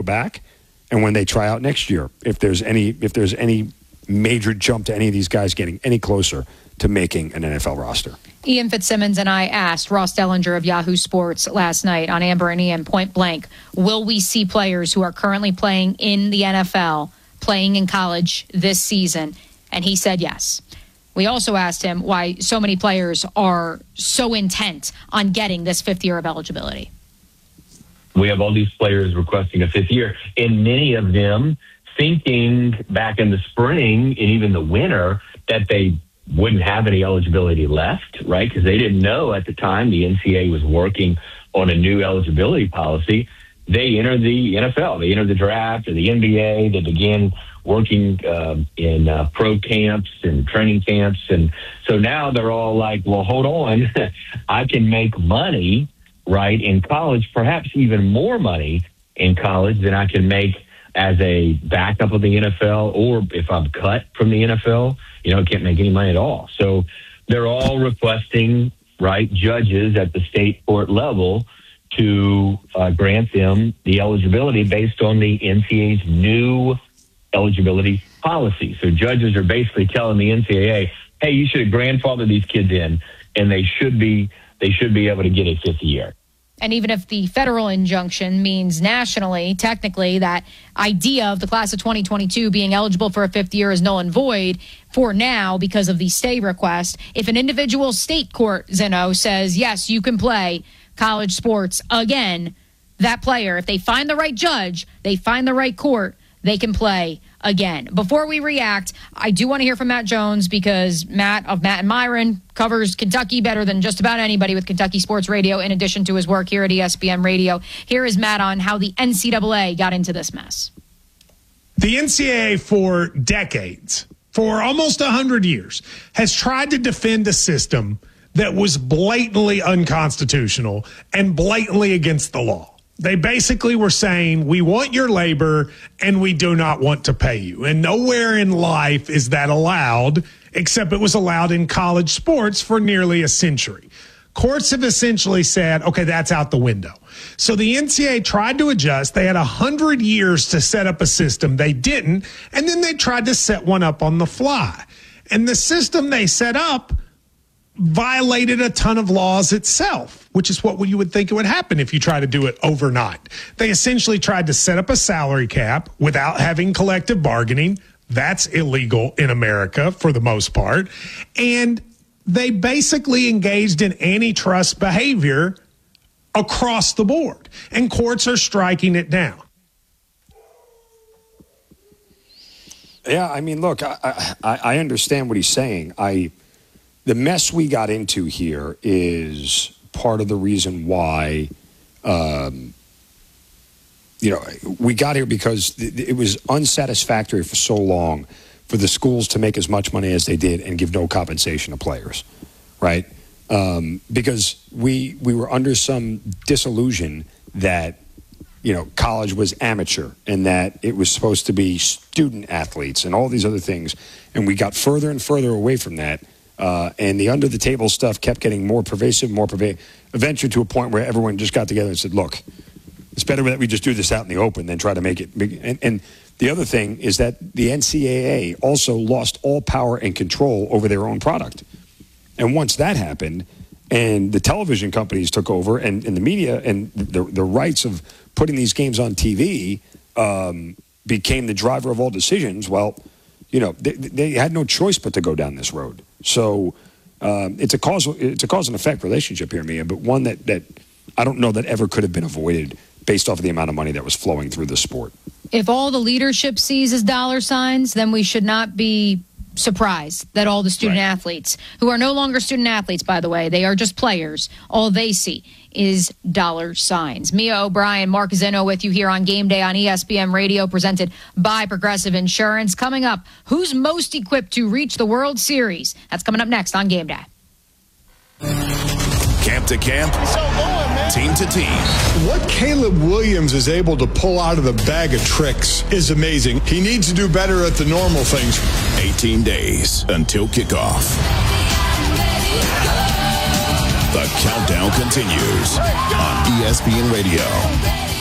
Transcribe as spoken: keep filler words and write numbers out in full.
back and when they try out next year, if there's any if there's any major jump to any of these guys getting any closer to making an N F L roster. Ian Fitzsimmons and I asked Ross Dellinger of Yahoo Sports last night on Amber and Ian point blank, will we see players who are currently playing in the N F L playing in college this season? And he said yes. We also asked him why so many players are so intent on getting this fifth year of eligibility. We have all these players requesting a fifth year, and many of them thinking back in the spring and even the winter that they wouldn't have any eligibility left, right? Because they didn't know at the time the N C double A was working on a new eligibility policy. They entered the N F L. They entered the draft or the N B A. They began working uh, in uh, pro camps and training camps. And so now they're all like, well, hold on. I can make money, right, in college, perhaps even more money in college than I can make as a backup of the N F L, or if I'm cut from the N F L, you know, I can't make any money at all. So they're all requesting, right, judges at the state court level to uh, grant them the eligibility based on the N C double A's new eligibility policy. So judges are basically telling the N C double A, hey, you should grandfather these kids in, and they should be they should be able to get a fifth year. And even if the federal injunction means nationally, technically, that idea of the class of twenty twenty-two being eligible for a fifth year is null and void for now because of the stay request. If an individual state court, Zeno, says, yes, you can play college sports again, that player, if they find the right judge, they find the right court, they can play again. Before we react, I do want to hear from Matt Jones because Matt of Matt and Myron covers Kentucky better than just about anybody with Kentucky Sports Radio, in addition to his work here at E S P N Radio. Here is Matt on how the N C double A got into this mess. The N C double A for decades, for almost one hundred years, has tried to defend a system that was blatantly unconstitutional and blatantly against the law. They basically were saying, we want your labor and we do not want to pay you. And nowhere in life is that allowed, except it was allowed in college sports for nearly a century. Courts have essentially said, okay, that's out the window. So the N C double A tried to adjust. They had one hundred years to set up a system. They didn't. And then they tried to set one up on the fly. And the system they set up violated a ton of laws itself, which is what you would think it would happen if you try to do it overnight. They essentially tried to set up a salary cap without having collective bargaining. That's illegal in America for the most part. And they basically engaged in antitrust behavior across the board. And courts are striking it down. Yeah, I mean, look, I, I, I understand what he's saying. I... The mess we got into here is part of the reason why, um, you know, we got here because th- it was unsatisfactory for so long for the schools to make as much money as they did and give no compensation to players, right? Um, because we we were under some disillusion that, you know, college was amateur and that it was supposed to be student athletes and all these other things, and we got further and further away from that. Uh, and the under-the-table stuff kept getting more pervasive, more pervasive, eventually to a point where everyone just got together and said, look, it's better that we just do this out in the open than try to make it big. And, and the other thing is that the N C double A also lost all power and control over their own product. And once that happened, and the television companies took over, and, and the media and the, the rights of putting these games on T V um, became the driver of all decisions, well, you know, they, they had no choice but to go down this road. So um, it's a cause it's a cause and effect relationship here, Mia, but one that, that I don't know that ever could have been avoided based off of the amount of money that was flowing through the sport. If all the leadership sees as dollar signs, then we should not be surprised that all the student right. athletes, who are no longer student athletes, by the way, they are just players, all they see is dollar signs. Mia O'Brien, Mark Zeno with you here on Game Day on E S P N Radio, presented by Progressive Insurance. Coming up, who's most equipped to reach the World Series? That's coming up next on Game Day. Camp to camp, team to team. What Caleb Williams is able to pull out of the bag of tricks is amazing. He needs to do better at the normal things. eighteen days until kickoff. The countdown continues on E S P N Radio.